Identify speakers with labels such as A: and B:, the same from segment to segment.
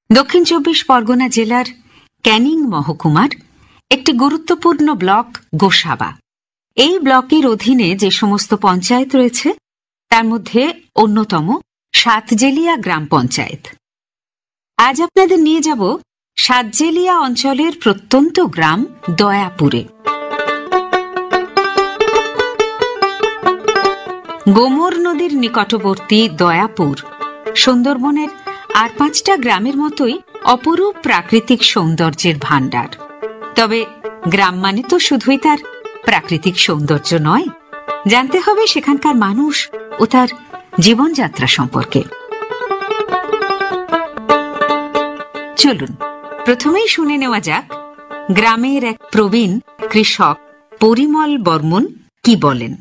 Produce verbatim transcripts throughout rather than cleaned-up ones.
A: দক্ষিণ চব্বিশ পরগনা জেলার ক্যানিং মহকুমার একটি গুরুত্বপূর্ণ ব্লক গোসাবা। এই ব্লকের অধীনে যে সমস্ত পঞ্চায়েত রয়েছে তার মধ্যে অন্যতম সাতজেলিয়া গ্রাম পঞ্চায়েত। আজ আপনাদের নিয়ে যাব সাতজেলিয়া অঞ্চলের প্রত্যন্ত গ্রাম দয়াপুরে। গোমর নদীর নিকটবর্তী দয়াপুর সুন্দরবনের আর পাঁচটা গ্রামের মতোই অপরূপ প্রাকৃতিক সৌন্দর্যের ভাণ্ডার। তবে গ্রাম মানে তো শুধুই তার প্রাকৃতিক সৌন্দর্য নয়, জানতে হবে সেখানকার মানুষ ও তার জীবনযাত্রা সম্পর্কে। চলুন প্রথমেই শুনে নেওয়া যাক গ্রামের এক প্রবীণ কৃষক পরিমল বর্মন কি বলেন।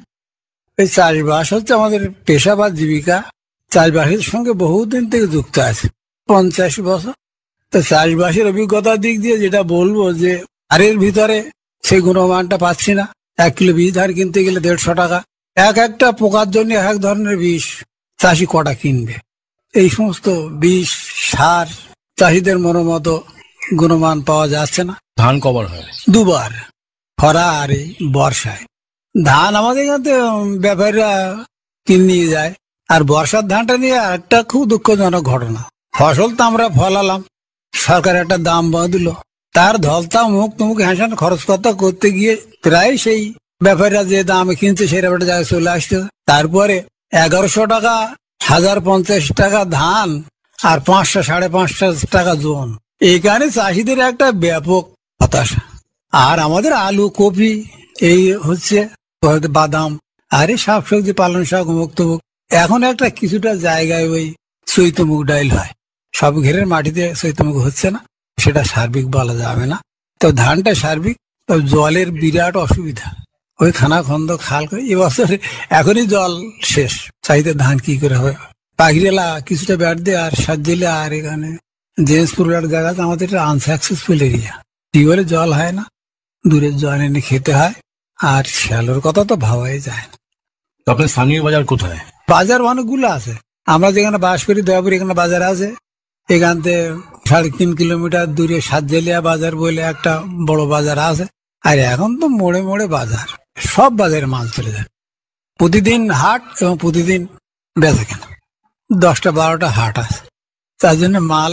B: এই চাষবাস হচ্ছে আমাদের পেশা বা জীবিকা। চাষবাসের সঙ্গে বহুদিন থেকে যুক্ত আছে, পঞ্চাশ বছর। তো চাষবাসের অভিজ্ঞতার দিক দিয়ে যেটা বলবো যে হারের ভিতরে সেই গুণমানটা পাচ্ছি না। এক কিলো বীজ ধার কিনতে গেলে দেড়শো টাকা। এক একটা পোকার জন্য এক ধরনের বিষ চাষি কটা কিনবে। এই সমস্ত বিষ সার চাষিদের মনোমতো গুণমান পাওয়া যাচ্ছে না।
C: ধান কবার হয়
B: দুবার, খরা আর এই বর্ষায়। ধান আমাদের এখানে ব্যাপারীরা কিনে নিয়ে যায়, আর বর্ষার ধানটা নিয়ে একটা খুব দুঃখজনক ঘটনা। ফসল তো আমরা ফলালাম, সরকার একটা দাম দিল, তার ধলতা মুখ তুমুক হ্যাঁসান খরচ কর্তা করতে গিয়ে প্রায় সেই ব্যাপারীরা যে দামে কিনছে সেই একটা জায়গায় চলে আসতে। তারপরে এগারোশো টাকা হাজার পঞ্চাশ টাকা ধান আর পাঁচশো সাড়ে পাঁচশো টাকা জোন। এই কারণে চাষিদের একটা ব্যাপক হতাশা। আর আমাদের আলু কপি এই হচ্ছে বাদাম আর এই শাকসবজি পালন শাক মুখ তুমুক। এখন একটা কিছুটা জায়গায় ওই চৈতমুখ ডাইল হয়, সব ঘেরের মাটিতে চৈতমুখ হচ্ছে না, সেটা সার্বিক বলা যাবে না। তো ধানটা সার্বিক, তো জলের বিরাট অসুবিধা। ওই খানা খন্দ খাল করে এবছর এখনই জল শেষ, চাইতে ধান কি করে হবে। পাখিরেলা কিছুটা ব্যাট দিয়ে আর সাতজেলে আর এখানে জেন্সপুর জায়গা আমাদের এটা আনসাকসেসফুল এরিয়া। টিউবওয়েলে জল হয় না, দূরের জল এনে খেতে হয়, আর শ্যালোর কথা তো ভাবাই যায় না।
C: আপনার স্থানীয় বাজার কোথায়?
B: বাজার অনেকগুলো আছে। আমরা যেখানে বাস করি দয়াপুর, এখানে বাজার আছে। এখান থেকে সাড়ে তিন কিলোমিটার দূরে সাতজেলিয়া বাজার বলে একটা বড় বাজার আছে। আর এখন তো মোড়ে মোড়ে বাজার, সব বাজারে মাল চলে যায়। প্রতিদিন হাট এবং প্রতিদিন বেচা কেনা, দশটা বারোটা হাট আছে। তার জন্য মাল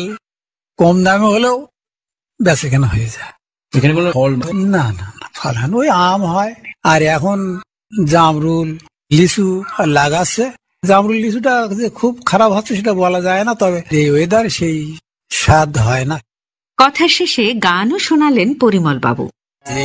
B: কম দামে হলেও বেচা কেনা হয়ে যায়।
C: এখানে কোনো ফল
B: না না না ফল হয় না, ওই আম হয়। আর এখন জামরুল লিচু লাগাচ্ছে। জামরুল লিচুটা যে খুব খারাপ হচ্ছে সেটা বলা যায় না, তবে এই ওয়েদার সেই স্বাদ হয় না।
A: কথা শেষে গানও শোনালেন পরিমল বাবু।